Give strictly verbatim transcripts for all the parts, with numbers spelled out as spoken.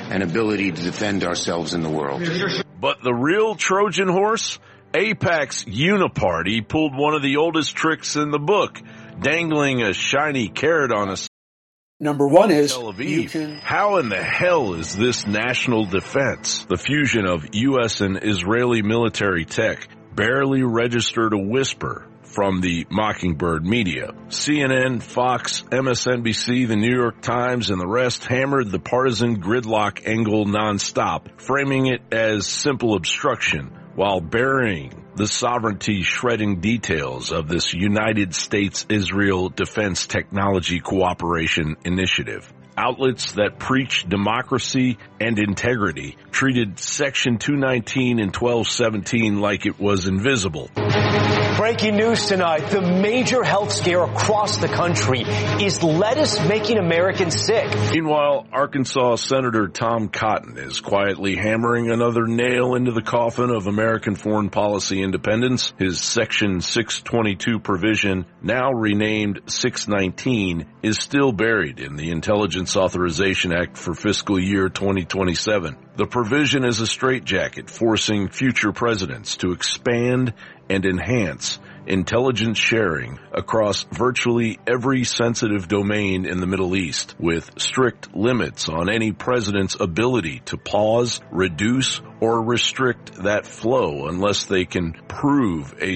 and ability to defend ourselves in the world. But the real Trojan horse? AIPAC's Uniparty pulled one of the oldest tricks in the book, dangling a shiny carrot on a Number one is Tel Aviv. You can... How in the hell is this national defense, the fusion of U S and Israeli military tech, barely registered a whisper from the Mockingbird media? C N N, Fox, M S N B C, the New York Times, and the rest hammered the partisan gridlock angle nonstop, framing it as simple obstruction, while burying the sovereignty-shredding details of this United States-Israel Defense Technology Cooperation Initiative. Outlets that preach democracy and integrity treated Section two nineteen and twelve seventeen like it was invisible. Breaking news tonight. The major health scare across the country is lettuce making Americans sick. Meanwhile, Arkansas Senator Tom Cotton is quietly hammering another nail into the coffin of American foreign policy independence. His Section six twenty-two provision, now renamed six nineteen, is still buried in the Intelligence Authorization Act for fiscal year twenty twenty-seven. The provision is a straitjacket forcing future presidents to expand and enhance intelligence sharing across virtually every sensitive domain in the Middle East, with strict limits on any president's ability to pause, reduce, or restrict that flow unless they can prove a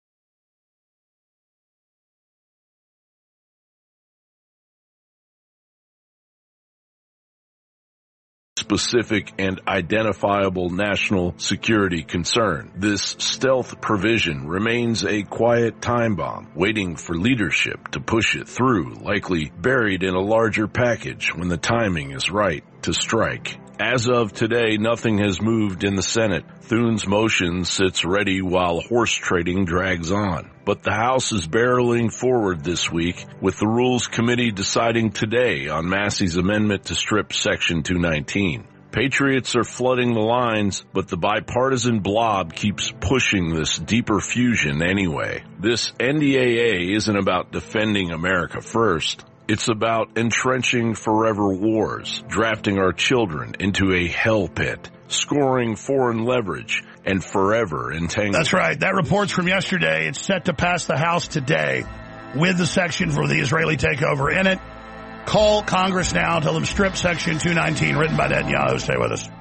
specific and identifiable national security concern. This stealth provision remains a quiet time bomb, waiting for leadership to push it through, likely buried in a larger package when the timing is right to strike. As of today, nothing has moved in the Senate. Thune's motion sits ready while horse trading drags on. But the House is barreling forward this week, with the Rules Committee deciding today on Massey's amendment to strip Section two nineteen. Patriots are flooding the lines, but the bipartisan blob keeps pushing this deeper fusion anyway. This N D A A isn't about defending America first. It's about entrenching forever wars, drafting our children into a hell pit, scoring foreign leverage, and forever entangling. That's right. That report's from yesterday. It's set to pass the House today with the section for the Israeli takeover in it. Call Congress now. Tell them strip Section two nineteen, written by Netanyahu. Stay with us.